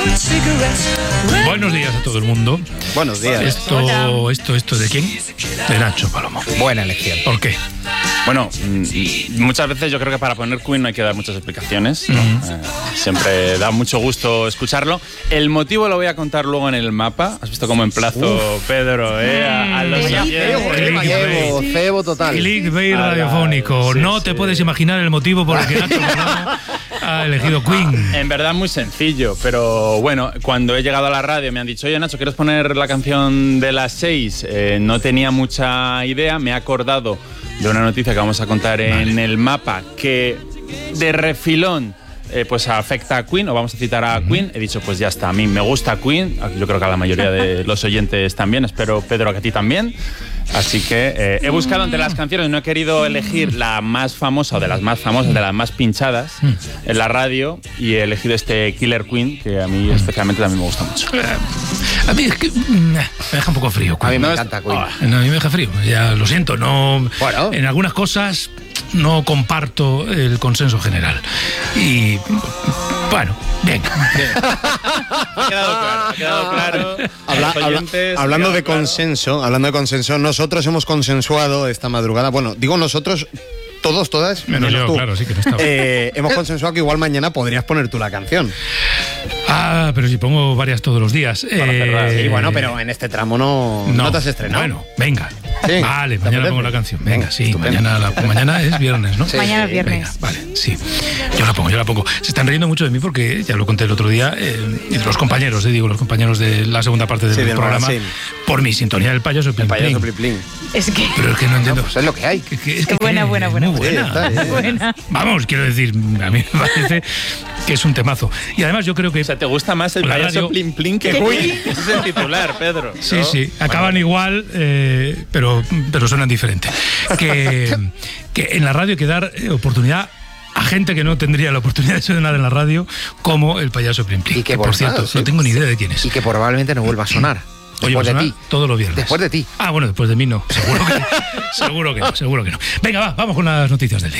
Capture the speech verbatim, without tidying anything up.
Buenos días a todo el mundo. Buenos días. Esto, esto, esto ¿de quién? De Nacho Palomo. Buena elección. ¿Por qué? Bueno, muchas veces yo creo que para poner Queen no hay que dar muchas explicaciones, ¿no? Uh-huh. eh, siempre da mucho gusto escucharlo. El motivo lo voy a contar luego en el mapa. ¿Has visto cómo emplazo, Uf. Pedro, eh, a, a los cebo, cebo total. Clickbait radiofónico. Sí, no sí. te puedes imaginar el motivo por el que Nacho Palomo ha elegido Queen. En verdad muy sencillo, pero bueno, cuando he llegado a la radio me han dicho, oye Nacho, ¿quieres poner la canción de las seis? Eh, no tenía mucha idea, me he acordado de una noticia que vamos a contar en vale. el mapa que de refilón eh, pues afecta a Queen, o vamos a citar a uh-huh. Queen. He dicho, pues ya está, a mí me gusta Queen, yo creo que a la mayoría de los oyentes también, espero Pedro que a ti también. Así que eh, he buscado entre las canciones, no he querido elegir la más famosa o de las más famosas, de las más pinchadas en la radio, y he elegido este Killer Queen, que a mí especialmente también me gusta mucho. A mí es que me deja un poco frío. A mí me no encanta Queen. Oh, no, a mí me deja frío, ya lo siento, no. Bueno. En algunas cosas no comparto el consenso general. Y bueno, bien. bien. Ha quedado claro, ha quedado claro. Habla, oyentes, habla, hablando de claro. consenso, hablando de consenso, nosotros hemos consensuado esta madrugada, bueno, digo nosotros, todos, todas, menos, menos yo, tú. Claro, sí que no estaba. Eh, hemos consensuado que igual mañana podrías poner tú la canción. Ah, pero si pongo varias todos los días. Eh, sí, bueno, pero en este tramo no, no, no te has estrenado. Bueno, venga. Sí, vale, mañana pongo la canción. Venga, venga sí, mañana, la, mañana es viernes, ¿no? Sí, mañana es viernes. Venga, vale, sí. Yo la pongo, yo la pongo. Se están riendo mucho de mí porque, ya lo conté el otro día, eh, y los compañeros, eh, digo, los compañeros de la segunda parte del sí, programa, sí. por mi sintonía del payaso Plin El payaso Plin. Plin. Es que... Pero es que no entiendo. No, pues es lo que hay. Que, que, es que buena, que, buena, buena. Muy buena. Sí, está, sí. buena. Vamos, quiero decir, a mí me parece que es un temazo. Y además yo creo que... O sea, ¿te gusta más el payaso radio... Plin Plin que Queen? Ese es el titular, Pedro. Sí, ¿no? sí, acaban bueno. igual, eh, pero, pero suenan diferente. Que, que en la radio hay que dar oportunidad a gente que no tendría la oportunidad de sonar en la radio, como el payaso Plin Plin. Y que, que por cierto, sí. no tengo ni idea de quién es. Y que probablemente no vuelva a sonar. Oye, después de ti. Todos los viernes. Después de ti. Ah, bueno, después de mí no. Seguro que, seguro que no, seguro que no. Venga, va, vamos con las noticias del día.